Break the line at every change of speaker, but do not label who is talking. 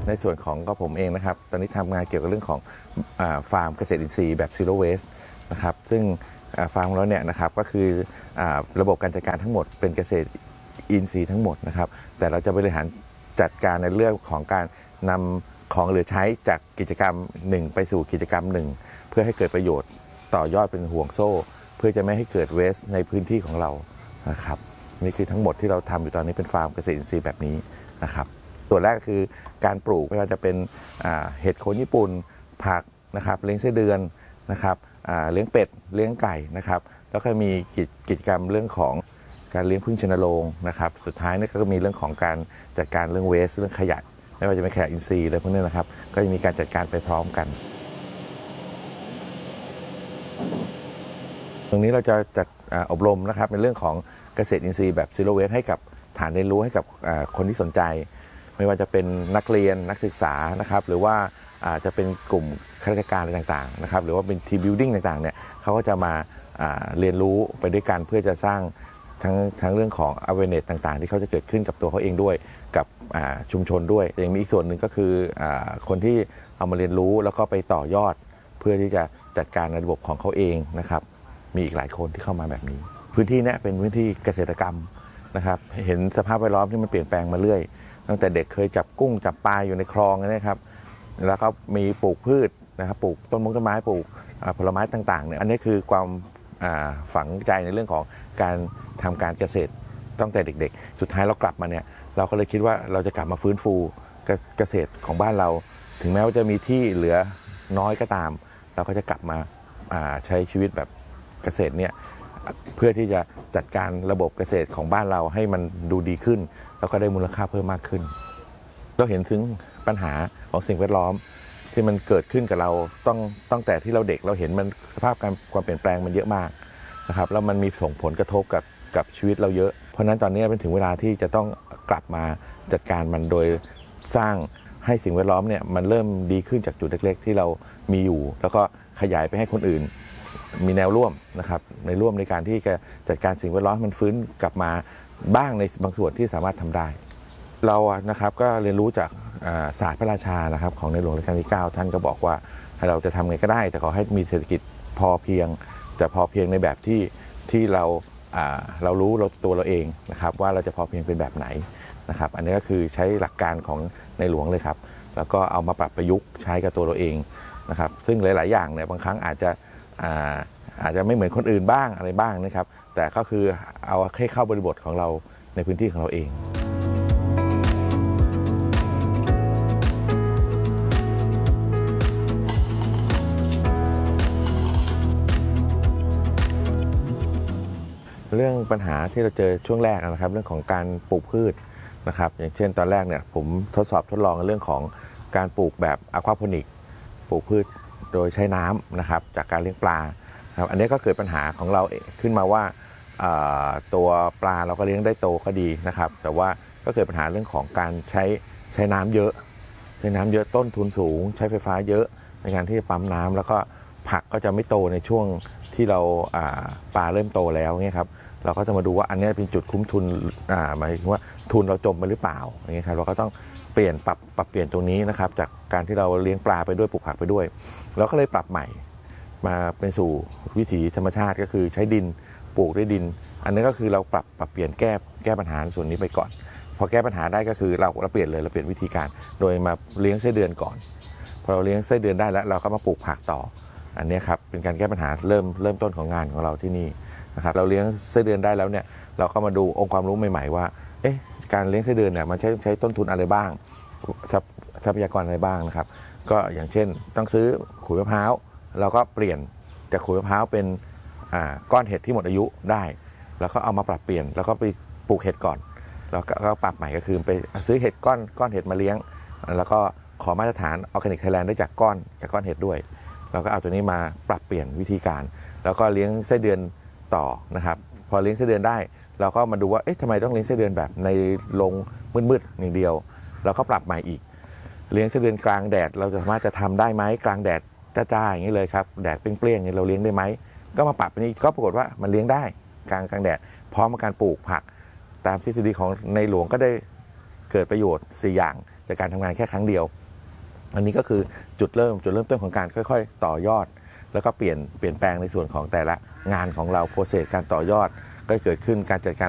ในส่วนของก็ผมเองนะครับตอนนี้ทำงานเกี่ยวกับเรื่องของฟาร์มเกษตรอินทรีย์แบบ Zero Waste นะครับซึ่งฟาร์มของเราเนี่ยนะครับก็คือระบบการจัดการทั้งหมดเป็นเกษตรอินทรีย์ทั้งหมดนะครับแต่เราจะบริหารจัดการในเรื่องของการนำของเหลือใช้จากกิจกรรม1ไปสู่กิจกรรม1เพื่อให้เกิดประโยชน์ต่อยอดเป็นห่วงโซ่เพื่อจะไม่ให้เกิดเวสในพื้นที่ของเรานะครับนี่คือทั้งหมดที่เราทำอยู่ตอนนี้เป็นฟาร์มเกษตรอินทรีย์แบบนี้นะครับตัวแรกคือการปลูกไม่ว่าจะเป็นเห็ดโคนญี่ปุ่นผักนะครับเลี้ยงไส้เดือนนะครับเลี้ยงเป็ดเลี้ยงไก่นะครับแล้วก็มีกิจกรรมเรื่องของการเลี้ยงผึ้งชนโรงนะครับสุดท้ายนี่ก็มีเรื่องของการจัดการเรื่องเวสเรื่องขยะไม่ว่าจะเป็นขยะอินทรีย์อะไรพวกนี้นะครับก็จะมีการจัดการไปพร้อมกันตรงนี้เราจะจัดอบรมนะครับในเรื่องของเกษตรอินทรีย์แบบ Zero Waste ให้กับฐานเรียนรู้ให้กับคนที่สนใจไม่ว่าจะเป็นนักเรียนนักศึกษานะครับหรือว่าจะเป็นกลุ่มข้าราชการอะไรต่างๆนะครับหรือว่าเป็นทีมบิลดิ้งต่างๆเนี่ยเขาก็จะมาเรียนรู้ไปด้วยกันเพื่อจะสร้างทั้งเรื่องของ awareness ต่างๆที่เขาจะเกิดขึ้นกับตัวเขาเองด้วยกับชุมชนด้วยยังมีอีกส่วนหนึ่งก็คือคนที่เอามาเรียนรู้แล้วก็ไปต่อยอดเพื่อที่จะจัดการในระบบของเขาเองนะครับมีอีกหลายคนที่เข้ามาแบบนี้พื้นที่นี้เป็นพื้นที่เกษตรกรรมนะครับเห็นสภาพแวดล้อมที่มันเปลี่ยนแปลงมาเรื่อยตั้งแต่เด็กเคยจับกุ้งจับปลาอยู่ในคลองนะครับแล้วก็มีปลูกพืชนะครับปลูกต้นไม้ปลูกผลไม้ต่างๆเนี่ยอันนี้คือความฝังใจในเรื่องของการทำการเกษตรตั้งแต่เด็กๆสุดท้ายเรากลับมาเนี่ยเราก็เลยคิดว่าเราจะกลับมาฟื้นฟูเกษตรของบ้านเราถึงแม้ว่าจะมีที่เหลือน้อยก็ตามเราก็จะกลับมาใช้ชีวิตแบบเกษตรเนี่ยเพื่อที่จะจัดการระบบเกษตรของบ้านเราให้มันดูดีขึ้นแล้วก็ได้มูลค่าเพิ่มมากขึ้นเราเห็นถึงปัญหาของสิ่งแวดล้อมที่มันเกิดขึ้นกับเราตั้งแต่ที่เราเด็กเราเห็นมันสภาพความเปลี่ยนแปลงมันเยอะมากนะครับแล้วมันมีส่งผลกระทบกับชีวิตเราเยอะเพราะฉะนั้นตอนนี้เป็นถึงเวลาที่จะต้องกลับมาจัดการมันโดยสร้างให้สิ่งแวดล้อมเนี่ยมันเริ่มดีขึ้นจากจุดเล็กๆที่เรามีอยู่แล้วก็ขยายไปให้คนอื่นมีแนวร่วมนะครับในร่วมในการที่จะจัดการสิ่งแวดล้อมมันฟื้นกลับมาบ้างในบางส่วนที่สามารถทำได้เรานะครับก็เรียนรู้จากศาสตร์พระราชานะครับของในหลวงรัชกาลที่9ท่านก็บอกว่าเราจะทำไงก็ได้แต่ขอให้มีเศรษฐกิจพอเพียงแต่พอเพียงในแบบที่เรารู้ตัวเราเองนะครับว่าเราจะพอเพียงเป็นแบบไหนนะครับอันนี้ก็คือใช้หลักการของในหลวงเลยครับแล้วก็เอามาปรับประยุกต์ใช้กับตัวเราเองนะครับซึ่งหลายๆอย่างเนี่ยบางครั้งอาจจะไม่เหมือนคนอื่นบ้างอะไรบ้างนะครับแต่ก็คือเอาให้เข้าบริบทของเราในพื้นที่ของเราเองเรื่องปัญหาที่เราเจอช่วงแรกนะครับเรื่องของการปลูกพืชนะครับอย่างเช่นตอนแรกเนี่ยผมทดลองเรื่องของการปลูกแบบอะควาโพนิกปลูกพืชโดยใช้น้ำนะครับจากการเลี้ยงปลาครับอันนี้ก็เกิดปัญหาของเราขึ้นมาว่าตัวปลาเราก็เลี้ยงได้โตก็ดีนะครับแต่ว่าก็เกิดปัญหาเรื่องของการใช้น้ำเยอะต้นทุนสูงใช้ไฟฟ้าเยอะในการที่จะปั๊มน้ำแล้วก็ผักก็จะไม่โตในช่วงที่เราปลาเริ่มโตแล้วเนี่ยครับเราก็จะมาดูว่าอันนี้เป็นจุดคุ้มทุนหมายถึงว่าทุนเราจมไปหรือเปล่าอย่างเงี้ยครับเราก็ต้องปรับเปลี่ยนตรงนี้นะครับจากการที่เราเลี้ยงปลาไปด้วยปลูกผักไปด้วยเราก็เลยปรับใหม่มาเป็นสู่วิถีธรรมชาติก็คือใช้ดินปลูกด้วยดินอันนี้ก็คือเราปรับเปลี่ยนแก้ปัญหาส่วนนี้ไปก่อนพอแก้ปัญหาได้ก็คือเราเปลี่ยนวิธีการโดยมาเลี้ยงไส้เดือนก่อนพอเราเลี้ยงไส้เดือนได้แล้วเราก็มาปลูกผักต่ออันนี้ครับเป็นการแก้ปัญหาเริ่มต้นของงานของเราที่นี่นะครับเราเลี้ยงไส้เดือนได้แล้วเนี่ยเราก็มาดูองค์ความรู้ใหม่ๆว่าการเลี้ยงไส้เดือนเนี่ยมันใช้ต้นทุนอะไรบ้างทรัพยากรอะไรบ้างนะครับก็อย่างเช่นต้องซื้อขุยมะพร้าวเราก็เปลี่ยนจากขุยมะพร้าวเป็นก้อนเห็ดที่หมดอายุได้แล้วก็เอามาปรับเปลี่ยนแล้วก็ไปปลูกเห็ดก่อนแล้วก็ปรับใหม่ก็คือไปซื้อเห็ดก้อนเห็ดมาเลี้ยงแล้วก็ขอมาตรฐานออร์แกนิกไทยแลนด์ได้จากก้อนเห็ดด้วยเราก็เอาตัวนี้มาปรับเปลี่ยนวิธีการแล้วก็เลี้ยงไส้เดือนต่อนะครับพอเลี้ยงไส้เดือนได้เราก็มาดูว่าทำไมต้องเลี้ยงไส้เดือนแบบในโรงมืดๆอย่างเดียวเราก็ปรับใหม่อีกเลี้ยงไส้เดือนกลางแดดเราจะสามารถจะทำได้ไหมกลางแดดจ้าๆอย่างนี้เลยครับแดดเปรี้ยงๆอย่างนี้เราเลี้ยงได้ไหมก็มาปรับนี้ก็ปรากฏว่ามันเลี้ยงได้กลางแดดพร้อมกับการปลูกผักตามทฤษฎีของในหลวงก็ได้เกิดประโยชน์4อย่างจากการทำงานแค่ครั้งเดียว อันนี้ก็คือจุดเริ่มต้นของการค่อยๆต่อยอดแล้วก็เปลี่ยนแปลงในส่วนของแต่ละงานของเราโปรเซสการต่อยอดก็เกิดขึ้นการจัดการ